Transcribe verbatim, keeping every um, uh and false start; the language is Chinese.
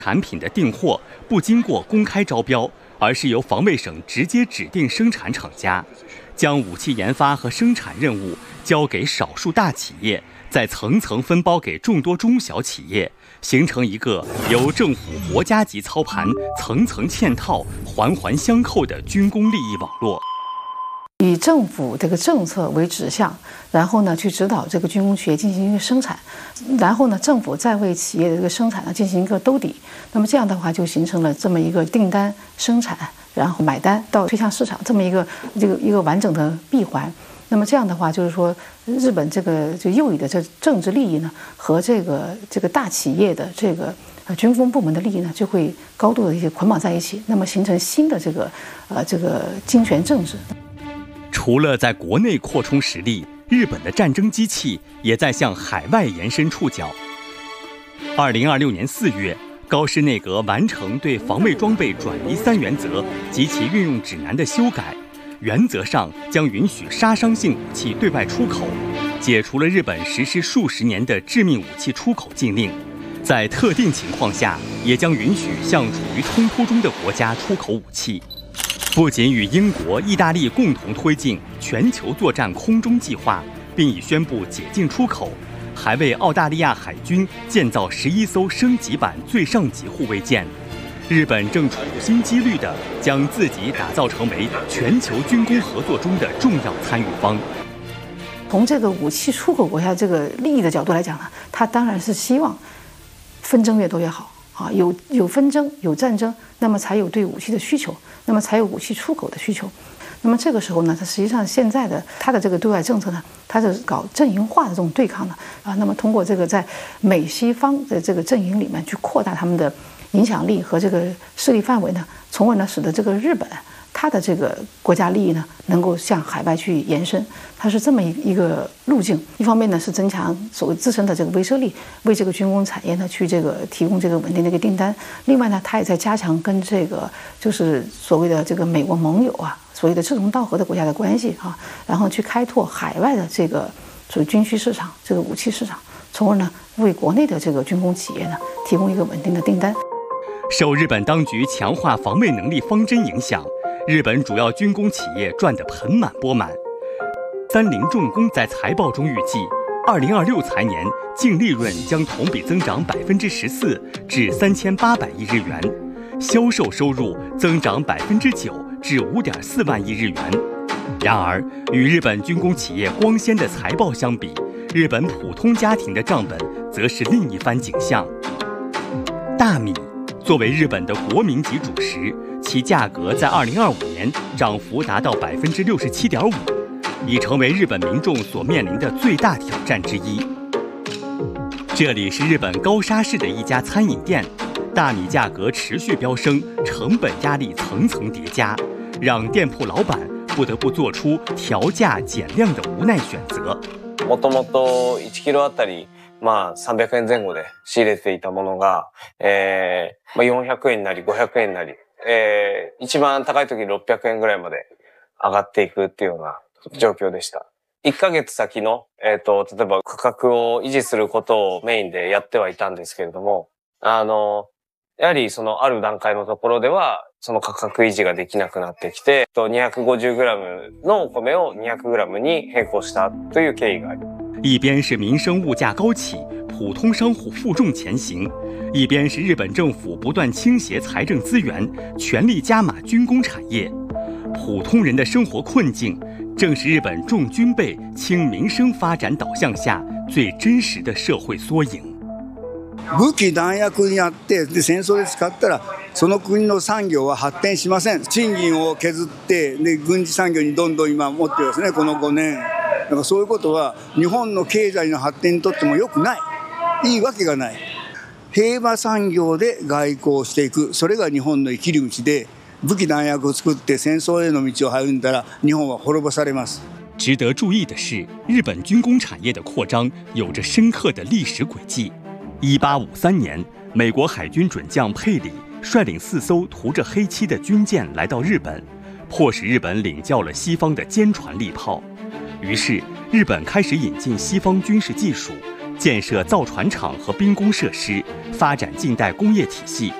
产品的订货不经过公开招标，而是由防卫省直接指定生产厂家，将武器研发和生产任务交给少数大企业，再层层分包给众多中小企业，形成一个由政府国家级操盘、层层嵌套、环环相扣的军工利益网络。 以政府这个政策为指向，然后呢去指导这个军工企业进行一个生产，然后呢政府再为企业的这个生产呢进行一个兜底。那么这样的话就形成了这么一个订单、生产，然后买单到推向市场这么一个这个一个完整的闭环。那么这样的话就是说，日本这个就右翼的这政治利益呢和这个这个大企业的这个呃军工部门的利益呢就会高度的一些捆绑在一起，那么形成新的这个呃这个金权政治。 除了在国内扩充实力，日本的战争机器也在向海外延伸触角。二零二六年四月，高市内阁完成对防卫装备转移三原则及其运用指南的修改，原则上将允许杀伤性武器对外出口，解除了日本实施数十年的致命武器出口禁令，在特定情况下也将允许向处于冲突中的国家出口武器。不仅与英国、意大利共同推进全球作战空中计划，并已宣布解禁出口，还为澳大利亚海军建造十一艘升级版最上级护卫舰。日本正处心积虑地将自己打造成为全球军工合作中的重要参与方。 从这个武器出口国家这个利益的角度来讲呢，他当然是希望纷争越多越好啊，有有纷争有战争，那么才有对武器的需求，那么才有武器出口的需求。那么这个时候呢，它实际上现在的它的这个对外政策呢，它是搞阵营化的这种对抗的啊。那么通过这个在美西方的这个阵营里面去扩大他们的影响力和这个势力范围呢，从而呢使得这个日本它的这个国家利益呢能够向海外去延伸，它是这么一一个路径。一方面呢是增强所谓自身的这个威慑力，为这个军工产业呢去这个提供这个稳定的一个订单。另外呢，它也在加强跟这个就是所谓的这个美国盟友啊，所谓的志同道合的国家的关系啊，然后去开拓海外的这个属于军需市场、这个武器市场，从而呢为国内的这个军工企业呢提供一个稳定的订单。 受日本当局强化防卫能力方针影响，日本主要军工企业赚得盆满钵满。三菱重工在财报中预计，二零二六财年净利润将同比增长百分之十四，至三千八百亿日元，销售收入增长百分之九，至五点四万亿日元。然而，与日本军工企业光鲜的财报相比，日本普通家庭的账本则是另一番景象。大米作为日本的国民级主食，其价格在二零二五年涨幅达到百分之六十七点五，已成为日本民众所面临的最大挑战之一。这里是日本高沙市的一家餐饮店，大米价格持续飙升，成本压力层层叠加，让店铺老板不得不做出调价减量的无奈选择。 もともといちキロあたりまあさんびゃくえん前後で仕入れていたものが、えー、まあよんひゃくえんなりごひゃくえんなり、えー、一番高い時ろっぴゃくえんぐらいまで上がっていくっていうような状況でした。いっかげつ先の、えっと、例えば価格を維持することをメインでやってはいたんですけれども、あの、やはりそのある段階のところでは、その価格維持ができなくなってきて、にひゃくごじゅうグラムのお米をにひゃくグラムに変更したという経緯があります。 一边是民生物价高企，普通商户负重前行；一边是日本政府不断倾斜财政资源，全力加码军工产业。普通人的生活困境，正是日本重军备轻民生发展导向下最真实的社会缩影。 武器弾薬にあってで戦争で使ったらその国の産業は発展しません。賃金を削ってで軍事産業にどんどん今持ってますね、このごねん。だからそういうことは日本の経済の発展にとっても良くない、いいわけがない。平和産業で外交をしていく、それが日本の生きる道で、武器弾薬を作って戦争への道を歩んだら日本は滅ぼされます。 值得注意的是，日本军工产业的扩张有着深刻的历史轨迹。一八五三年，美国海军准将佩里率领四艘涂着黑漆的军舰来到日本，迫使日本领教了西方的坚船利炮。于是，日本开始引进西方军事技术， 建设造船厂和兵工设施，发展近代工业体系。